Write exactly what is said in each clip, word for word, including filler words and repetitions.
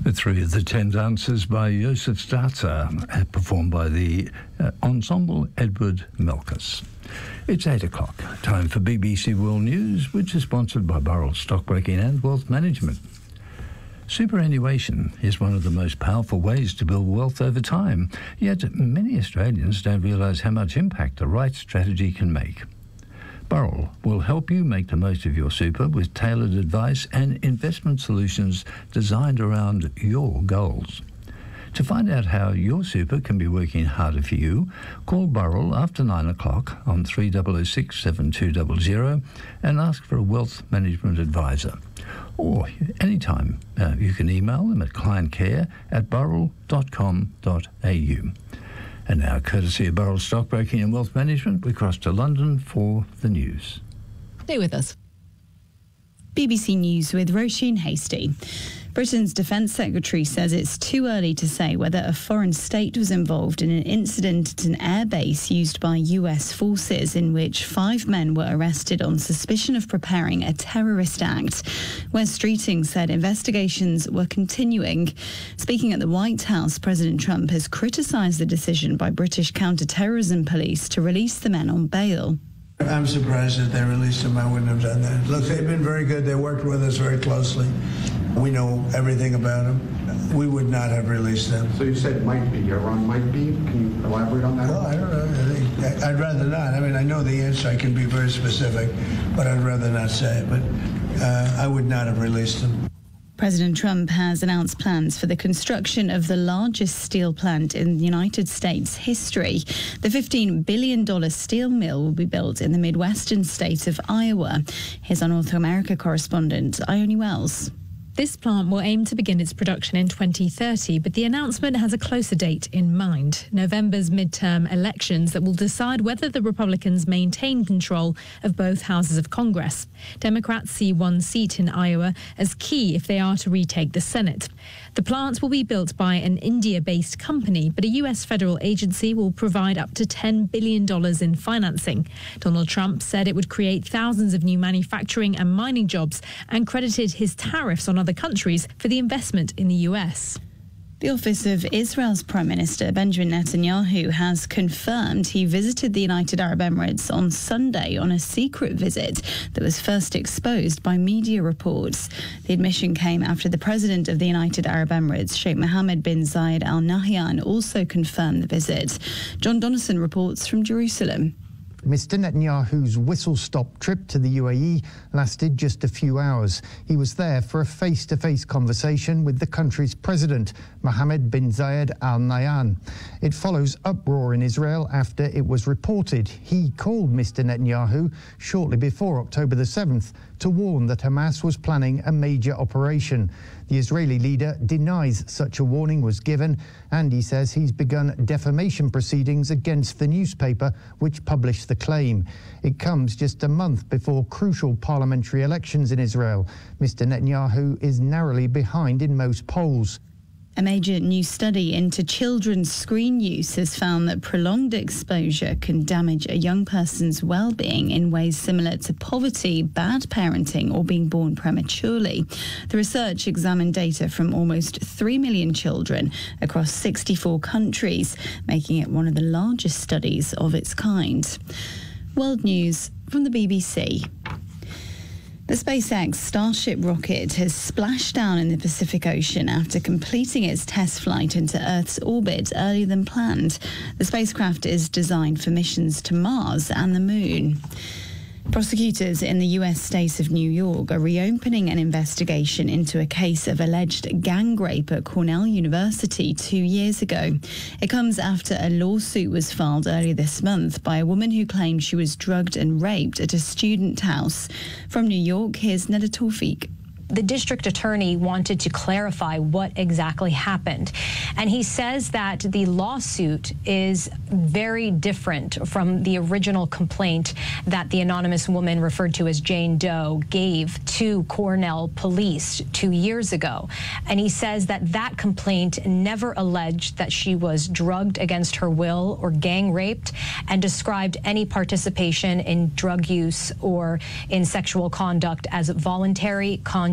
Three of the ten dances by Josef Starzer, performed by the uh, ensemble Edward Melkus. It's eight o'clock. Time for B B C World News, which is sponsored by Burrell Stockbroking and Wealth Management. Superannuation is one of the most powerful ways to build wealth over time, yet many Australians don't realise how much impact the right strategy can make. Burrell will help you make the most of your super with tailored advice and investment solutions designed around your goals. To find out how your super can be working harder for you, call Burrell after nine o'clock on three zero zero six, seven two zero zero and ask for a wealth management advisor. Or anytime, uh, you can email them at clientcare at burrell dot com dot a u. And now, courtesy of Burrell Stockbroking and Wealth Management, we cross to London for the news. Stay with us. B B C News with Roisin Hastie. Britain's Defence Secretary says it's too early to say whether a foreign state was involved in an incident at an airbase used by U S forces in which five men were arrested on suspicion of preparing a terrorist act. Wes Streeting said investigations were continuing. Speaking at the White House, President Trump has criticised the decision by British counter-terrorism police to release the men on bail. I'm surprised that they released him. I wouldn't have done that. Look, they've been very good. They worked with us very closely. We know everything about them. We would not have released them. So you said might be. Iran might be. Can you elaborate on that? Well, I don't know. I think, I'd rather not. I mean, I know the answer. I can be very specific, but I'd rather not say it. But uh, I would not have released them. President Trump has announced plans for the construction of the largest steel plant in the United States history. The fifteen billion dollars steel mill will be built in the Midwestern state of Iowa. Here's our North America correspondent, Ione Wells. This plant will aim to begin its production in twenty thirty, but the announcement has a closer date in mind, November's midterm elections that will decide whether the Republicans maintain control of both houses of Congress. Democrats see one seat in Iowa as key if they are to retake the Senate. The plant will be built by an India-based company, but a U S federal agency will provide up to ten billion dollars in financing. Donald Trump said it would create thousands of new manufacturing and mining jobs and credited his tariffs on other countries for the investment in the U S. The office of Israel's Prime Minister Benjamin Netanyahu has confirmed he visited the United Arab Emirates on Sunday on a secret visit that was first exposed by media reports. The admission came after the President of the United Arab Emirates, Sheikh Mohammed bin Zayed Al Nahyan, also confirmed the visit. John Donnison reports from Jerusalem. Mister Netanyahu's whistle-stop trip to the U A E lasted just a few hours. He was there for a face-to-face conversation with the country's president, Mohammed bin Zayed Al Nahyan. It follows uproar in Israel after it was reported he called Mister Netanyahu shortly before October the seventh to warn that Hamas was planning a major operation. The Israeli leader denies such a warning was given, and he says he's begun defamation proceedings against the newspaper which published the claim. It comes just a month before crucial parliamentary elections in Israel. Mister Netanyahu is narrowly behind in most polls. A major new study into children's screen use has found that prolonged exposure can damage a young person's well-being in ways similar to poverty, bad parenting, or being born prematurely. The research examined data from almost three million children across sixty-four countries, making it one of the largest studies of its kind. World News from the B B C. The SpaceX Starship rocket has splashed down in the Pacific Ocean after completing its test flight into Earth's orbit earlier than planned. The spacecraft is designed for missions to Mars and the Moon. Prosecutors in the U S state of New York are reopening an investigation into a case of alleged gang rape at Cornell University two years ago. It comes after a lawsuit was filed earlier this month by a woman who claimed she was drugged and raped at a student house. From New York, here's Neda Tawfiq. The district attorney wanted to clarify what exactly happened. And he says that the lawsuit is very different from the original complaint that the anonymous woman referred to as Jane Doe gave to Cornell police two years ago. And he says that that complaint never alleged that she was drugged against her will or gang raped, and described any participation in drug use or in sexual conduct as voluntary, conscious,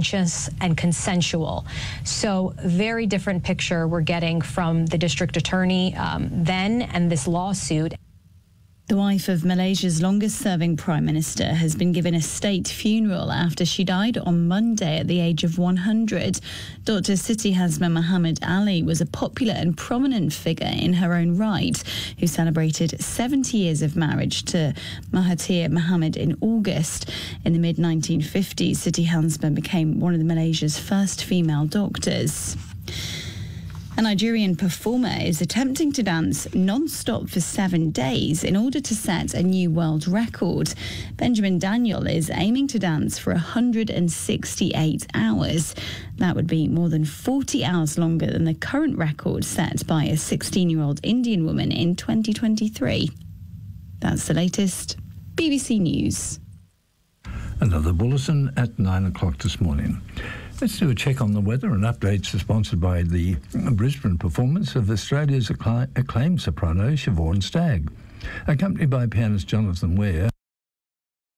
conscientious and consensual. So very different picture we're getting from the district attorney um, then and this lawsuit. The wife of Malaysia's longest-serving prime minister has been given a state funeral after she died on Monday at the age of one hundred. Doctor Siti Hasma Muhammad Ali was a popular and prominent figure in her own right, who celebrated seventy years of marriage to Mahathir Mohamad in August. In the mid nineteen fifties, Siti Hasma became one of Malaysia's first female doctors. A Nigerian performer is attempting to dance non-stop for seven days in order to set a new world record. Benjamin Daniel is aiming to dance for one hundred sixty-eight hours. That would be more than forty hours longer than the current record set by a sixteen-year-old Indian woman in twenty twenty-three. That's the latest. B B C News. Another bulletin at nine o'clock this morning. Let's do a check on the weather, and updates are sponsored by the Brisbane performance of Australia's acclaimed soprano Siobhan Stagg, accompanied by pianist Jonathan Ware.